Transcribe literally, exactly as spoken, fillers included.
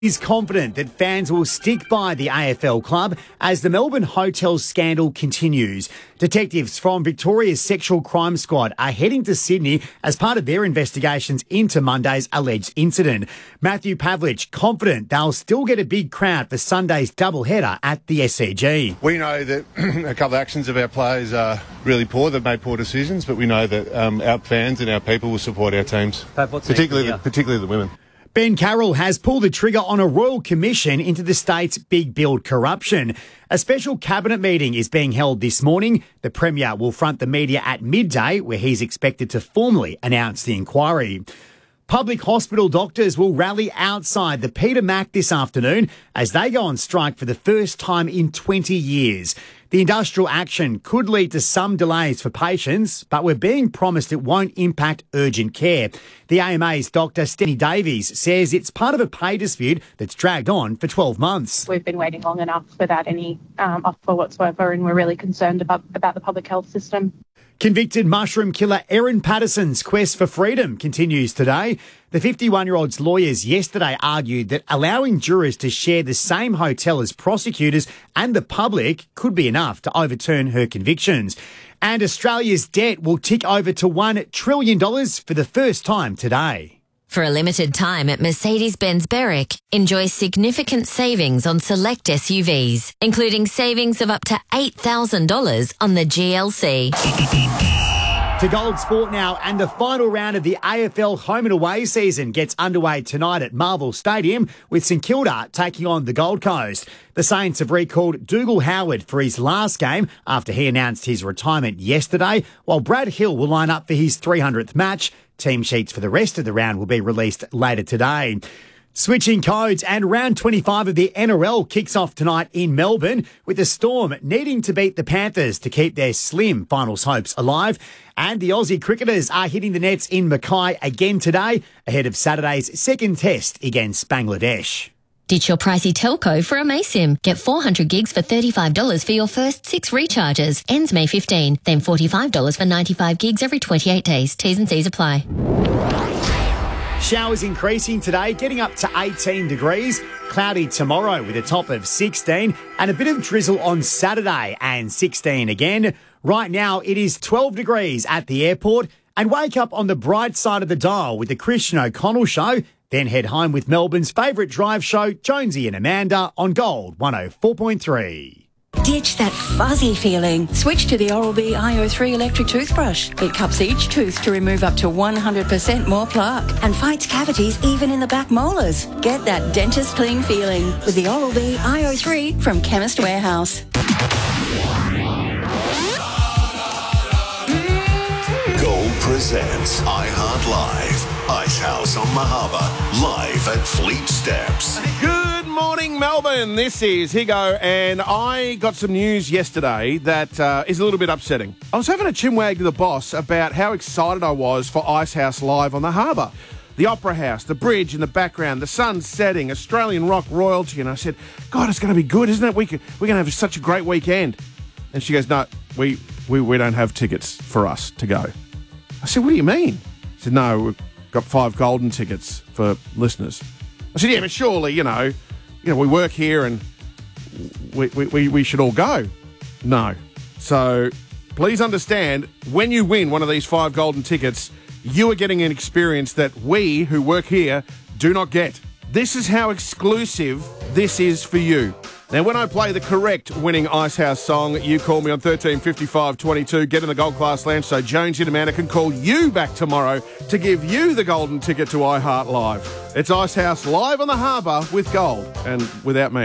He's confident that fans will stick by the A F L club as the Melbourne hotel scandal continues. Detectives from Victoria's Sexual Crime Squad are heading to Sydney as part of their investigations into Monday's alleged incident. Matthew Pavlich confident they'll still get a big crowd for Sunday's doubleheader at the S C G. We know that a couple of actions of our players are really poor. They've made poor decisions, but we know that um, our fans and our people will support our teams, particularly the, particularly the women. Ben Carroll has pulled the trigger on a royal commission into the state's big build corruption. A special cabinet meeting is being held this morning. The Premier will front the media at midday, where he's expected to formally announce the inquiry. Public hospital doctors will rally outside the Peter Mac this afternoon as they go on strike for the first time in twenty years. The industrial action could lead to some delays for patients, but we're being promised it won't impact urgent care. The A M A's Doctor Steny Davies says it's part of a pay dispute that's dragged on for twelve months. We've been waiting long enough without any um, offer whatsoever, and we're really concerned about, about the public health system. Convicted mushroom killer Erin Patterson's quest for freedom continues today. The fifty-one-year-old's lawyers yesterday argued that allowing jurors to share the same hotel as prosecutors and the public could be enough to overturn her convictions. And Australia's debt will tick over to one trillion dollars for the first time today. For a limited time at Mercedes-Benz Berwick, enjoy significant savings on select S U Vs, including savings of up to eight thousand dollars on the G L C. To Gold Sport now, and the final round of the A F L home and away season gets underway tonight at Marvel Stadium with St Kilda taking on the Gold Coast. The Saints have recalled Dougal Howard for his last game after he announced his retirement yesterday, while Brad Hill will line up for his three hundredth match. Team sheets for the rest of the round will be released later today. Switching codes, and round twenty-five of the N R L kicks off tonight in Melbourne, with the Storm needing to beat the Panthers to keep their slim finals hopes alive. And the Aussie cricketers are hitting the nets in Mackay again today, ahead of Saturday's second test against Bangladesh. Ditch your pricey telco for a Maysim. Get four hundred gigs for thirty-five dollars for your first six recharges. Ends May fifteenth. Then forty-five dollars for ninety-five gigs every twenty-eight days. T's and C's apply. Showers increasing today, getting up to eighteen degrees. Cloudy tomorrow with a top of sixteen, and a bit of drizzle on Saturday and sixteen again. Right now it is twelve degrees at the airport, and wake up on the bright side of the dial with the Christian O'Connell Show. Then head home with Melbourne's favourite drive show, Jonesy and Amanda, on Gold one oh four point three. Ditch that fuzzy feeling. Switch to the Oral-B I O three electric toothbrush. It cups each tooth to remove up to one hundred percent more plaque and fights cavities even in the back molars. Get that dentist clean feeling with the Oral-B I O three from Chemist Warehouse. Gold presents iHeart Live. Icehouse on Mahaba, live at Fleet Steps. Good morning, Melbourne. This is Higo, and I got some news yesterday that uh, is a little bit upsetting. I was having a chinwag to the boss about how excited I was for Icehouse Live on the harbour. The Opera House, the bridge in the background, the sun setting, Australian rock royalty, and I said, God, it's going to be good, isn't it? We could, we're going to have such a great weekend. And she goes, no, we, we, we don't have tickets for us to go. I said, what do you mean? She said, no, we've got five golden tickets for listeners. I said, yeah, but surely, you know, you know, we work here and we, we, we should all go. No. So please understand, when you win one of these five golden tickets, you are getting an experience that we who work here do not get. This is how exclusive this is for you. Now, when I play the correct winning Icehouse song, you call me on thirteen fifty-five twenty-two, get in the Gold Class Lounge so Jonesy and Amanda can call you back tomorrow to give you the golden ticket to iHeart Live. It's Icehouse Live on the harbour with Gold and without me.